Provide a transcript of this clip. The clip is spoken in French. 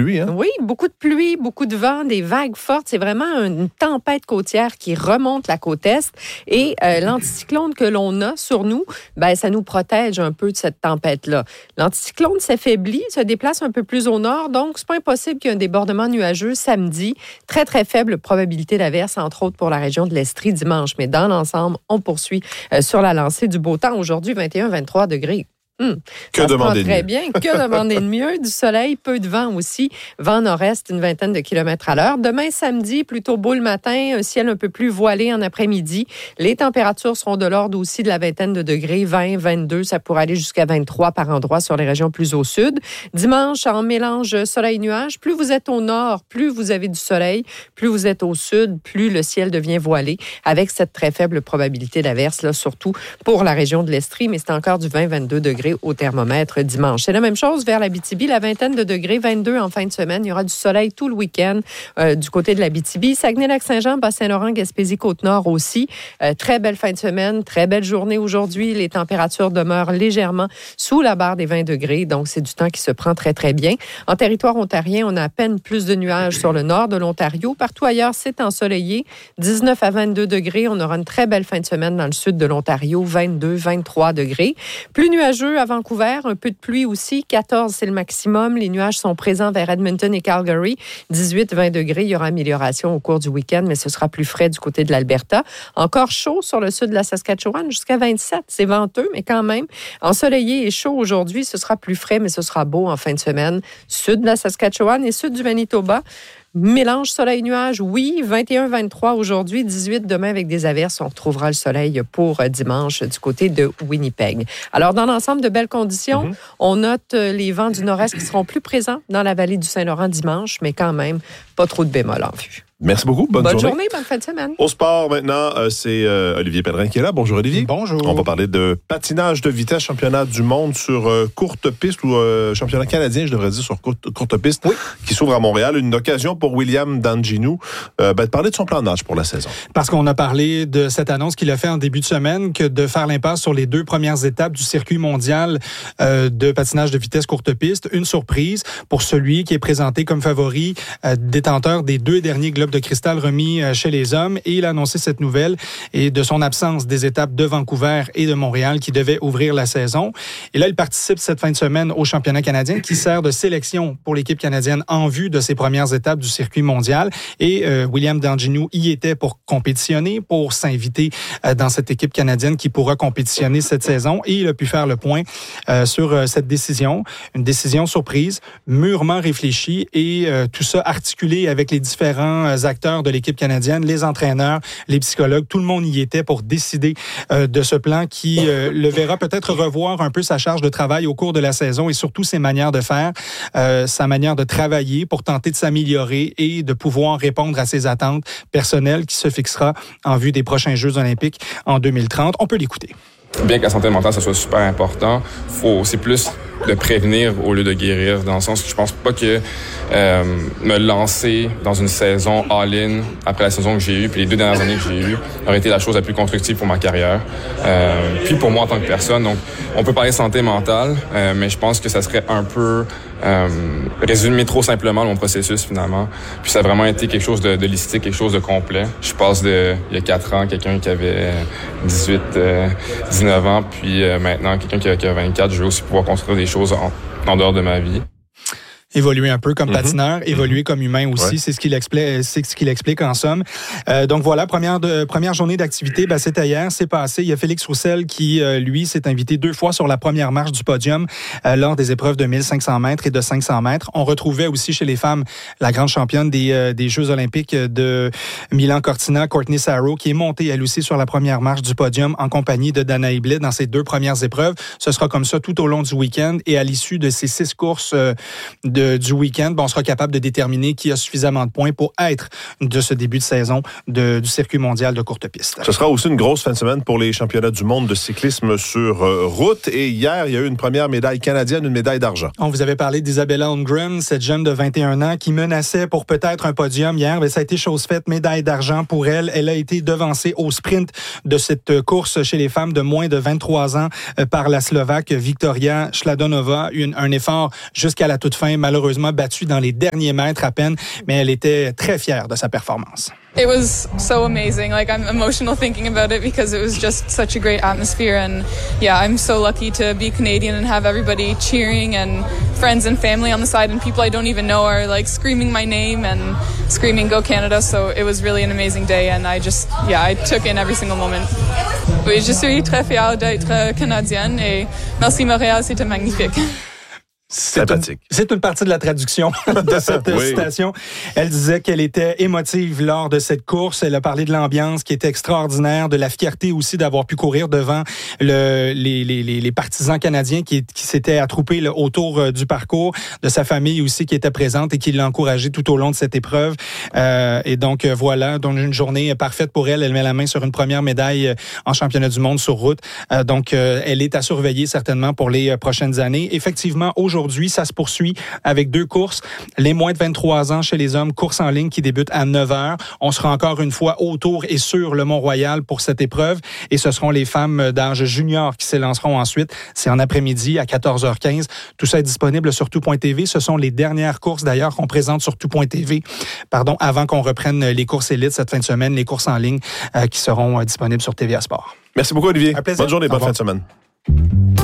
pluie. Hein? Oui, beaucoup de pluie, beaucoup de vent, des vagues fortes. C'est vraiment une tempête côtière qui remonte la côte est. Et l'anticyclone que l'on a sur nous, ça nous protège un peu de cette tempête-là. L'anticyclone s'affaiblit, se déplace un peu plus au nord, donc c'est pas impossible qu'il y ait un débordement nuageux samedi. Très, très faible probabilité d'averse, entre autres pour la région de l'Estrie dimanche. Mais dans l'ensemble, on poursuit sur la lancée du beau temps. Aujourd'hui, 21-23 degrés. Que demander de mieux? Très bien. Que demander de mieux? Du soleil, peu de vent aussi. Vent nord-est, une vingtaine de kilomètres à l'heure. Demain, samedi, plutôt beau le matin, un ciel un peu plus voilé en après-midi. Les températures seront de l'ordre aussi de la vingtaine de degrés, 20, 22. Ça pourrait aller jusqu'à 23 par endroit sur les régions plus au sud. Dimanche, en mélange soleil-nuage. Plus vous êtes au nord, plus vous avez du soleil. Plus vous êtes au sud, plus le ciel devient voilé, avec cette très faible probabilité d'averse, là, surtout pour la région de l'Estrie. Mais c'est encore du 20-22 degrés au thermomètre dimanche. C'est la même chose vers l'Abitibi, la vingtaine de degrés, 22 en fin de semaine. Il y aura du soleil tout le week-end du côté de l'Abitibi. Saguenay-Lac-Saint-Jean, Bas-Saint-Laurent, Gaspésie, Côte-Nord aussi. Très belle fin de semaine, très belle journée aujourd'hui. Les températures demeurent légèrement sous la barre des 20 degrés, donc c'est du temps qui se prend très, très bien. En territoire ontarien, on a à peine plus de nuages sur le nord de l'Ontario. Partout ailleurs, c'est ensoleillé. 19 à 22 degrés. On aura une très belle fin de semaine dans le sud de l'Ontario, 22, 23 degrés. Plus nuageux à Vancouver, un peu de pluie aussi. 14, c'est le maximum. Les nuages sont présents vers Edmonton et Calgary. 18, 20 degrés. Il y aura amélioration au cours du week-end, mais ce sera plus frais du côté de l'Alberta. Encore chaud sur le sud de la Saskatchewan, jusqu'à 27. C'est venteux, mais quand même. Ensoleillé et chaud aujourd'hui. Ce sera plus frais, mais ce sera beau en fin de semaine. Sud de la Saskatchewan et sud du Manitoba. Mélange soleil-nuage, oui, 21-23 aujourd'hui, 18 demain avec des averses. On retrouvera le soleil pour dimanche du côté de Winnipeg. Alors, dans l'ensemble, de belles conditions. On note les vents du nord-est qui seront plus présents dans la vallée du Saint-Laurent dimanche, mais quand même, pas trop de bémol en vue. Merci beaucoup. Bonne journée. Bonne fin de semaine. Au sport, maintenant, c'est Olivier Pellerin qui est là. Bonjour, Olivier. Bonjour. On va parler de patinage de vitesse, championnat du monde sur courte piste ou championnat canadien, je devrais dire, sur courte piste, qui s'ouvre à Montréal. Une occasion pour William D'Anginu de parler de son plan de match pour la saison. Parce qu'on a parlé de cette annonce qu'il a fait en début de semaine, que de faire l'impasse sur les 2 premières étapes du circuit mondial de patinage de vitesse courte piste. Une surprise pour celui qui est présenté comme favori, détenteur des 2 derniers globes de cristal remis chez les hommes, et il a annoncé cette nouvelle et de son absence des étapes de Vancouver et de Montréal qui devaient ouvrir la saison. Et là, il participe cette fin de semaine au championnat canadien qui sert de sélection pour l'équipe canadienne en vue de ses premières étapes du circuit mondial. Et William D'Anginu y était pour compétitionner, pour s'inviter dans cette équipe canadienne qui pourra compétitionner cette saison. Et il a pu faire le point sur cette décision, une décision surprise, mûrement réfléchie, et tout ça articulé avec les différents acteurs de l'équipe canadienne, les entraîneurs, les psychologues, tout le monde y était pour décider de ce plan qui le verra peut-être revoir un peu sa charge de travail au cours de la saison et surtout ses manières de faire, sa manière de travailler pour tenter de s'améliorer et de pouvoir répondre à ses attentes personnelles qui se fixera en vue des prochains Jeux olympiques en 2030. On peut l'écouter. Bien que la santé mentale, ça soit super important, c'est plus de prévenir au lieu de guérir, dans le sens que je pense pas que me lancer dans une saison all-in après la saison que j'ai eue, puis les 2 dernières années que j'ai eues, aurait été la chose la plus constructive pour ma carrière, puis pour moi en tant que personne. Donc, on peut parler santé mentale, mais je pense que ça serait un peu résumer trop simplement mon processus finalement. Puis ça a vraiment été quelque chose de holistique, quelque chose de complet. Je passe il y a 4 ans, quelqu'un qui avait 18, 19 ans, puis maintenant quelqu'un qui a 24, je vais aussi pouvoir construire des choses en dehors de ma vie. Évoluer un peu comme patineur, évoluer comme humain aussi, c'est ce qu'il explique en somme. Donc voilà, première journée d'activité, c'était hier, c'est passé. Il y a Félix Roussel qui, lui, s'est invité 2 fois sur la première marche du podium lors des épreuves de 1500 mètres et de 500 mètres. On retrouvait aussi chez les femmes la grande championne des Jeux olympiques de Milan-Cortina, Courtney Sarro, qui est montée elle aussi sur la première marche du podium en compagnie de Dana Hiblet dans ses 2 premières épreuves. Ce sera comme ça tout au long du week-end, et à l'issue de ces 6 courses du week-end, on sera capable de déterminer qui a suffisamment de points pour être de ce début de saison du circuit mondial de courte piste. Ce sera aussi une grosse fin de semaine pour les championnats du monde de cyclisme sur route. Et hier, il y a eu une première médaille canadienne, une médaille d'argent. On vous avait parlé d'Isabella Holmgren, cette jeune de 21 ans qui menaçait pour peut-être un podium hier. Mais ça a été chose faite, médaille d'argent pour elle. Elle a été devancée au sprint de cette course chez les femmes de moins de 23 ans par la Slovaque Victoria Šladová. Un effort jusqu'à la toute fin, malheureusement battue dans les derniers mètres à peine, mais elle était très fière de sa performance. It was so amazing. Like, I'm emotional thinking about it because it was just such a great atmosphere. And yeah, I'm so lucky to be Canadian and have everybody cheering and friends and family on the side and people I don't even know are like screaming my name and screaming "Go Canada." So it was really an amazing day and I took in every single moment. Oui, je suis très fière d'être canadienne et merci Montréal, c'était magnifique. C'est une partie de la traduction de cette citation. Elle disait qu'elle était émotive lors de cette course. Elle a parlé de l'ambiance qui était extraordinaire, de la fierté aussi d'avoir pu courir devant les partisans canadiens qui s'étaient attroupés autour du parcours, de sa famille aussi qui était présente et qui l'a encouragée tout au long de cette épreuve. Et donc voilà, donc une journée parfaite pour elle. Elle met la main sur une première médaille en championnat du monde sur route. Donc elle est à surveiller certainement pour les prochaines années. Effectivement, aujourd'hui, ça se poursuit avec 2 courses. Les moins de 23 ans chez les hommes, course en ligne qui débute à 9h. On sera encore une fois autour et sur le Mont-Royal pour cette épreuve. Et ce seront les femmes d'âge junior qui s'élanceront ensuite. C'est en après-midi à 14h15. Tout ça est disponible sur tout.tv. Ce sont les dernières courses d'ailleurs qu'on présente sur tout.tv. Avant qu'on reprenne les courses élites cette fin de semaine, les courses en ligne qui seront disponibles sur TVA Sport. Merci beaucoup, Olivier. Un plaisir. Bonne journée, bonne fin de semaine.